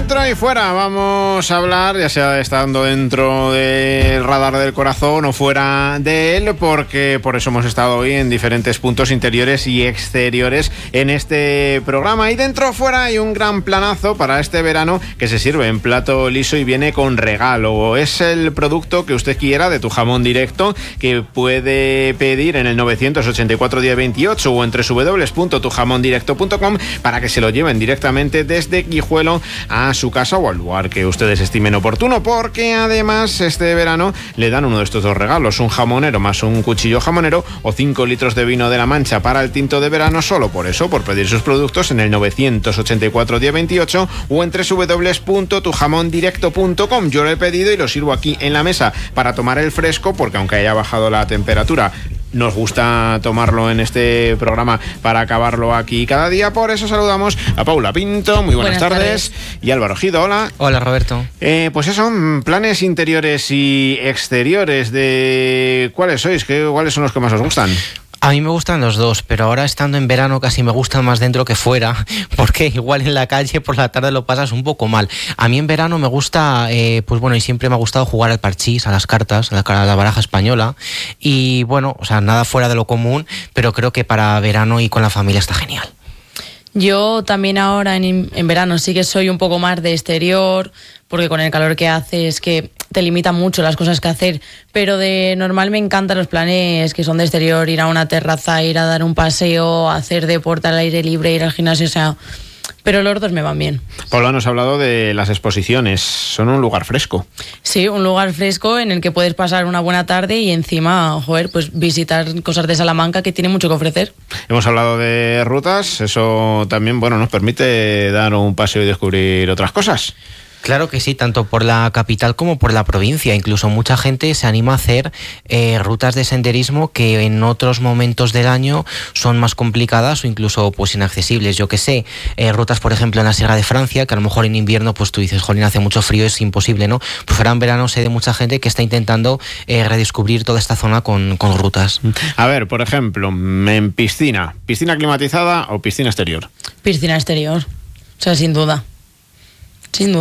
Dentro y fuera, vamos a hablar, ya sea estando dentro del radar del corazón o fuera de él, porque por eso hemos estado hoy en diferentes puntos interiores y exteriores en este programa. Y dentro o fuera hay un gran planazo para este verano que se sirve en plato liso y viene con regalo. Es el producto que usted quiera de Tu Jamón Directo, que puede pedir en el 984 1028 o en www.tujamondirecto.com para que se lo lleven directamente desde Guijuelo a su casa o al lugar que ustedes estimen oportuno, porque además este verano le dan uno de estos dos regalos: un jamonero más un cuchillo jamonero o 5 litros de vino de La Mancha para el tinto de verano. Solo por eso, por pedir sus productos en el 984 1028 o en www.tujamondirecto.com. Yo lo he pedido y lo sirvo aquí en la mesa para tomar el fresco, porque aunque haya bajado la temperatura, nos gusta tomarlo en este programa para acabarlo aquí cada día. Por eso saludamos a Paula Pinto, muy buenas tardes. Y Álvaro Gido, hola. Hola, Roberto. Pues eso, planes interiores y exteriores de ¿cuáles sois? ¿Cuáles son los que más os gustan? A mí me gustan los dos, pero ahora estando en verano casi me gustan más dentro que fuera, porque igual en la calle por la tarde lo pasas un poco mal. A mí en verano me gusta, pues bueno, y siempre me ha gustado jugar al parchís, a las cartas, a la baraja española, y bueno, o sea, nada fuera de lo común, pero creo que para verano y con la familia está genial. Yo también ahora en verano sí que soy un poco más de exterior, porque con el calor que hace es que te limita mucho las cosas que hacer, pero de normal me encantan los planes que son de exterior, ir a una terraza, ir a dar un paseo, hacer deporte al aire libre, ir al gimnasio, o sea, pero los dos me van bien. Paula nos ha hablado de las exposiciones, son un lugar fresco. Sí, un lugar fresco en el que puedes pasar una buena tarde y encima, pues visitar cosas de Salamanca que tiene mucho que ofrecer. Hemos hablado de rutas, eso también, bueno, nos permite dar un paseo y descubrir otras cosas. Claro que sí, tanto por la capital como por la provincia. Incluso mucha gente se anima a hacer rutas de senderismo que en otros momentos del año son más complicadas o incluso pues inaccesibles. Yo que sé, rutas por ejemplo en la Sierra de Francia, que a lo mejor en invierno pues tú dices, jolín, hace mucho frío, es imposible, ¿no? Pues ahora en verano sé de mucha gente que está intentando redescubrir toda esta zona con rutas. A ver, por ejemplo, en ¿piscina climatizada o piscina exterior? Piscina exterior, o sea, sin duda. Sin duda.